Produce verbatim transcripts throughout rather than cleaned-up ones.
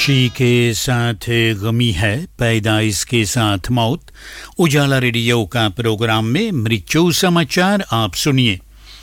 खुशी के साथ गमी है, पैदाइश के साथ मौत। उजाला रेडियो का प्रोग्राम में मृत्यु समाचार आप सुनिए।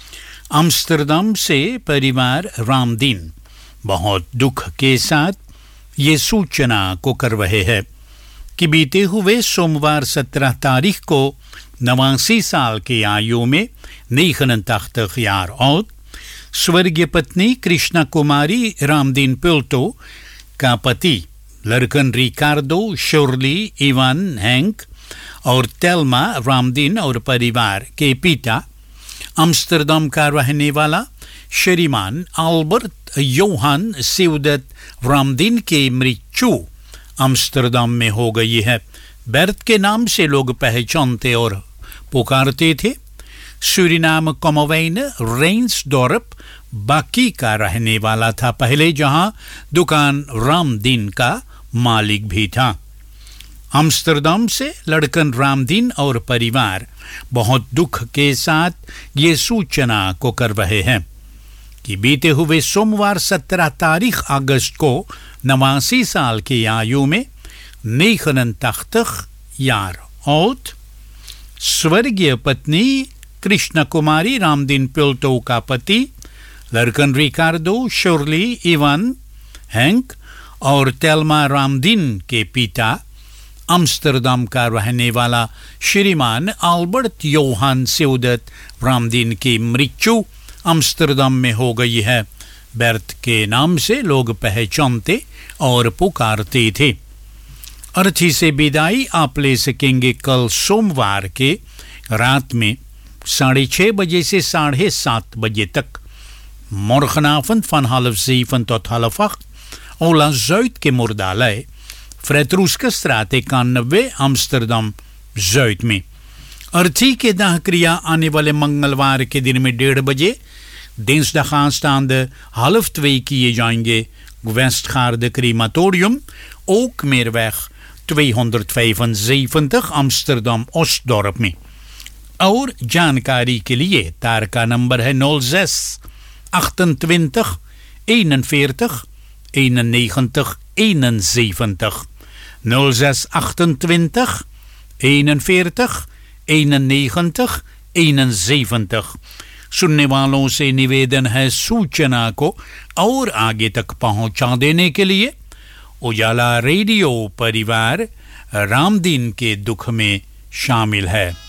आम्स्टरडम से परिवार रामदीन बहुत दुख के साथ ये सूचना को कर रहे हैं कि बीते हुए सोमवार सत्रह तारीख को नवासी साल की आयु में नीखन तख्त खियार और स्वर्गीय पत्नी कृष्णा कुमारी रामदीन पिल्टो का पति लड़कन रिकार्डो, शर्ली, इवान, हैंक और तेल्मा रामदीन और परिवार के पिता आम्स्टरडम का रहने वाला श्रीमान अल्बर्ट योहान सिउदत रामदीन की मृत्यु आम्स्टरडम में हो गई है। बेर्थ के नाम से लोग पहचानते और पुकारते थे। सूरीनाम कॉमोवेन रेन्सडोर्प बाकी का रहने वाला था पहले, जहां दुकान रामदीन का मालिक भी था। आम्स्टरडम से लड़कन रामदीन और परिवार बहुत दुख के साथ ये सूचना को कर रहे हैं कि बीते हुए सोमवार सत्रह तारीख अगस्त को नवासी साल की आयु में नीखन तख्त यार और स्वर्गीय पत्नी कृष्णा कुमारी रामदीन पिल्टो का पति लड़कन रिकार्डो, शर्ली, इवान, हैंक और तेल्मा रामदीन के पिता आम्स्टरडम का रहने वाला श्रीमान अल्बर्ट योहान सिउदत रामदीन की मृत्यु आम्स्टरडम में हो गई है। बेर्थ के नाम से लोग पहचानते और पुकारते थे। अर्थी से विदाई आप ले सकेंगे कल सोमवार के रात में साढ़े छः बजे से साढ़े सात बजे तक। Morgenavond van half zeven tot half acht Ola Zuid के मुर्दालय फ्रेटरूस्कstraat इक्यानवे Amsterdam Zuid में। अर्थी के दाह क्रिया आने वाले मंगलवार के दिन में डेढ़ बजे दिnsdag aanstaande half twee किए जाएंगे Westgaarde crematorium, ook Meerweg tweehonderdvijfenzeventig Amsterdam Ostdorp में। और जानकारी के लिए तार का नंबर है nul zes achtentwintig eenenveertig eenennegentig eenenzeventig nul zes achtentwintig eenenveertig eenennegentig eenenzeventig। सुनने वालों से निवेदन है सूचना को और आगे तक पहुंचा देने के लिए। उजाला रेडियो परिवार रामदीन के दुख में शामिल है।